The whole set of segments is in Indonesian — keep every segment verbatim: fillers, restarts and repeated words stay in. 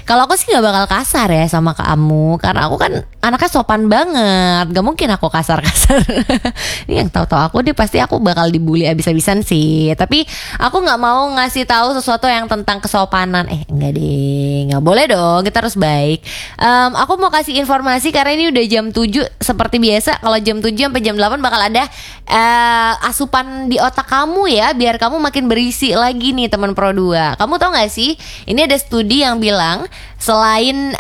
Kalau aku sih gak bakal kasar ya sama kamu, karena aku kan anaknya sopan banget. Gak mungkin aku kasar-kasar. Ini yang tahu-tahu aku deh pasti aku bakal dibully abis-abisan sih. Tapi aku gak mau ngasih tahu sesuatu yang tentang kesopanan. Eh enggak deh, gak boleh dong, kita harus baik. um, Aku mau kasih informasi karena ini udah jam tujuh. Seperti biasa kalau jam tujuh sampai jam delapan bakal ada uh, asupan di otak kamu ya, biar kamu makin berisi lagi nih teman Pro dua. Kamu tau gak sih, ini ada studi yang bilang selain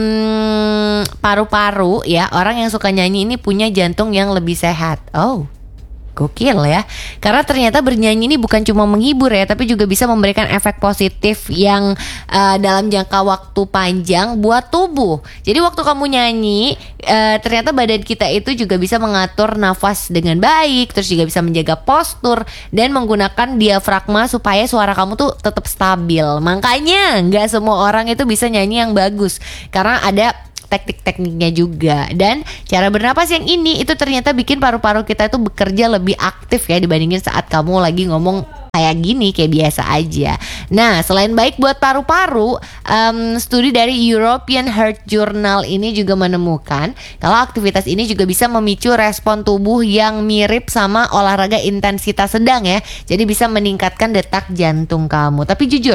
um, paru-paru ya, orang yang suka nyanyi ini punya jantung yang lebih sehat. Oh, gokil ya. Karena ternyata bernyanyi ini bukan cuma menghibur ya, tapi juga bisa memberikan efek positif yang uh, dalam jangka waktu panjang buat tubuh. Jadi waktu kamu nyanyi, uh, ternyata badan kita itu juga bisa mengatur nafas dengan baik, terus juga bisa menjaga postur dan menggunakan diafragma supaya suara kamu tuh tetap stabil. Makanya nggak semua orang itu bisa nyanyi yang bagus, karena ada teknik-tekniknya juga. Dan cara bernapas yang ini itu ternyata bikin paru-paru kita itu bekerja lebih aktif ya, dibandingin saat kamu lagi ngomong kayak gini, kayak biasa aja. Nah, selain baik buat paru-paru, um, studi dari European Heart Journal ini juga menemukan kalau aktivitas ini juga bisa memicu respon tubuh yang mirip sama olahraga intensitas sedang ya. Jadi bisa meningkatkan detak jantung kamu. Tapi jujur,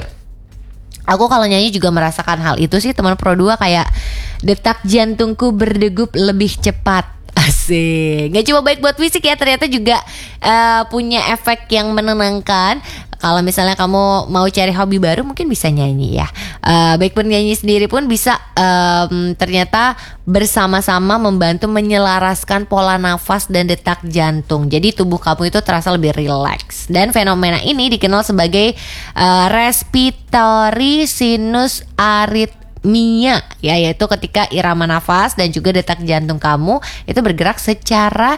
aku kalau nyanyi juga merasakan hal itu sih teman Pro dua, kayak detak jantungku berdegup lebih cepat. Asik. Gak cuma baik buat fisik ya, ternyata juga uh, punya efek yang menenangkan. Kalau misalnya kamu mau cari hobi baru, mungkin bisa nyanyi ya. uh, Baik bernyanyi sendiri pun bisa um, ternyata bersama-sama membantu menyelaraskan pola nafas dan detak jantung. Jadi tubuh kamu itu terasa lebih rileks. Dan fenomena ini dikenal sebagai uh, respiratory sinus arrhythmia ya, yaitu ketika irama nafas dan juga detak jantung kamu itu bergerak secara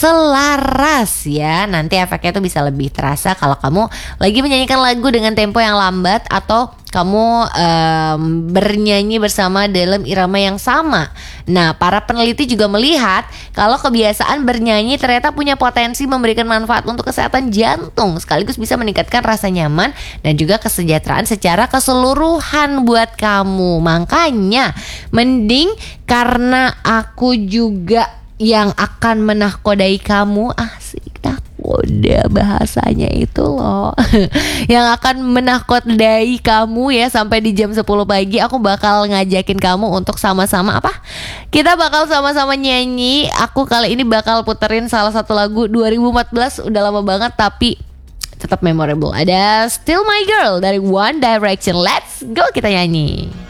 selaras ya. Nanti efeknya tuh bisa lebih terasa kalau kamu lagi menyanyikan lagu dengan tempo yang lambat, atau kamu um, bernyanyi bersama dalam irama yang sama. Nah, para peneliti juga melihat kalau kebiasaan bernyanyi ternyata punya potensi memberikan manfaat untuk kesehatan jantung, sekaligus bisa meningkatkan rasa nyaman dan juga kesejahteraan secara keseluruhan buat kamu. Makanya mending karena aku juga yang akan menahkodai kamu, asik nahkoda bahasanya itu loh, yang akan menahkodai kamu ya sampai di jam sepuluh pagi. Aku bakal ngajakin kamu untuk sama-sama apa? Kita bakal sama-sama nyanyi. Aku kali ini bakal puterin salah satu lagu dua ribu empat belas, udah lama banget tapi tetap memorable. Ada Still My Girl dari One Direction. Let's go, kita nyanyi.